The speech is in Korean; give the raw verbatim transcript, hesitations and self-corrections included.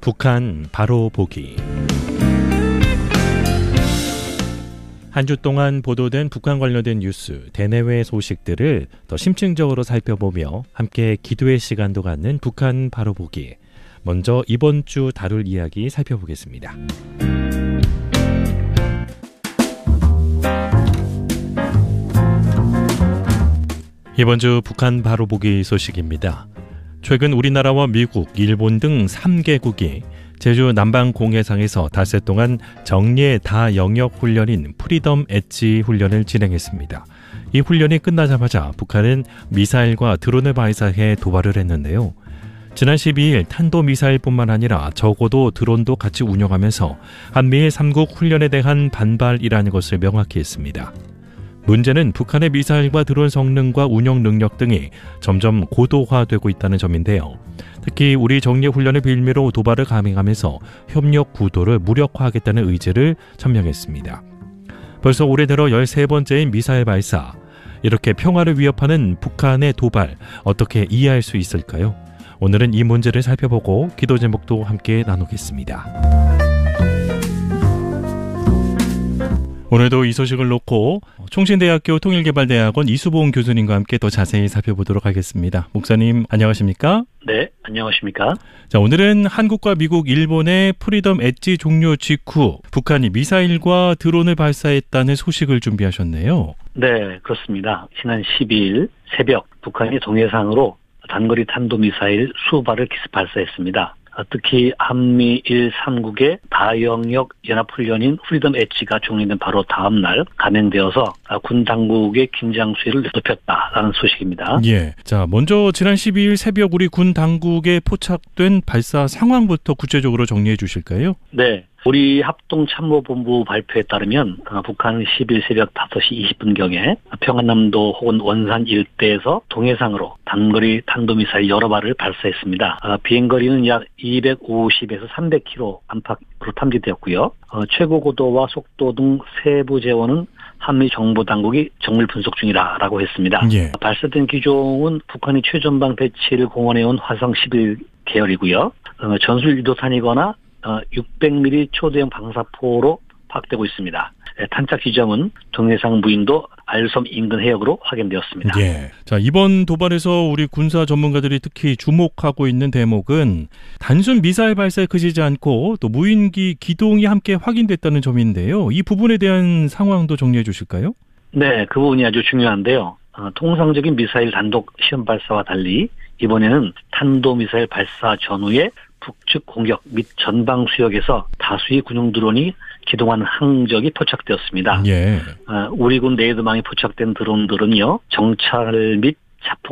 북한 바로 보기. 한 주 동안 보도된 북한 관련된 뉴스, 대내외 소식들을 더 심층적으로 살펴보며 함께 기도의 시간도 갖는 북한 바로 보기. 먼저 이번 주 다룰 이야기 살펴보겠습니다. 이번 주 북한 바로 보기 소식입니다. 최근 우리나라와 미국, 일본 등 삼 개국이 제주 남방 공해상에서 닷새 동안 정예 다영역 훈련인 프리덤 엣지 훈련을 진행했습니다. 이 훈련이 끝나자마자 북한은 미사일과 드론을 발사해 도발을 했는데요. 지난 십이일 탄도미사일뿐만 아니라 적어도 드론도 같이 운영하면서 한미일 삼국 훈련에 대한 반발이라는 것을 명확히 했습니다. 문제는 북한의 미사일과 드론 성능과 운영 능력 등이 점점 고도화되고 있다는 점인데요. 특히 우리 정예훈련을 빌미로 도발을 감행하면서 협력 구도를 무력화하겠다는 의지를 천명했습니다. 벌써 올해 들어 열세 번째인 미사일 발사. 이렇게 평화를 위협하는 북한의 도발, 어떻게 이해할 수 있을까요? 오늘은 이 문제를 살펴보고 기도 제목도 함께 나누겠습니다. 오늘도 이 소식을 놓고 총신대학교 통일개발대학원 이수봉 교수님과 함께 더 자세히 살펴보도록 하겠습니다. 목사님 안녕하십니까? 네, 안녕하십니까? 자, 오늘은 한국과 미국, 일본의 프리덤 엣지 종료 직후 북한이 미사일과 드론을 발사했다는 소식을 준비하셨네요. 네, 그렇습니다. 지난 십이일 새벽 북한이 동해상으로 단거리 탄도미사일 이십 발을 기습 발사했습니다. 특히 한미일 삼국의 다영역 연합훈련인 프리덤 엣지가 종료된 바로 다음 날 감행되어서 군 당국의 긴장 수위를 높였다라는 소식입니다. 예. 자, 먼저 지난 십이일 새벽 우리 군 당국에 포착된 발사 상황부터 구체적으로 정리해 주실까요? 네. 우리 합동참모본부 발표에 따르면 북한은 십일 새벽 다섯시 이십분경에 평안남도 혹은 원산 일대에서 동해상으로 단거리 탄도미사일 여러 발을 발사했습니다. 비행거리는 약 이백오십에서 삼백 킬로미터 안팎으로 탐지되었고요. 최고 고도와 속도 등 세부 재원은 한미 정보당국이 정밀 분석 중이라고 했습니다. 예. 발사된 기종은 북한이 최전방 배치를 공언해온 화성 십일 계열이고요. 전술 유도탄이거나 육백 밀리미터 초대형 방사포로 파악되고 있습니다. 탄착 지점은 동해상 무인도 알섬 인근 해역으로 확인되었습니다. 예. 자, 이번 도발에서 우리 군사 전문가들이 특히 주목하고 있는 대목은 단순 미사일 발사에 그치지 않고 또 무인기 기동이 함께 확인됐다는 점인데요. 이 부분에 대한 상황도 정리해 주실까요? 네, 그 부분이 아주 중요한데요. 어, 통상적인 미사일 단독 시험 발사와 달리 이번에는 탄도미사일 발사 전후에 북측 공격 및 전방 수역에서 다수의 군용 드론이 기동한 항적이 포착되었습니다. 예. 우리 군 내에도망에 포착된 드론들은요, 정찰 및 자폭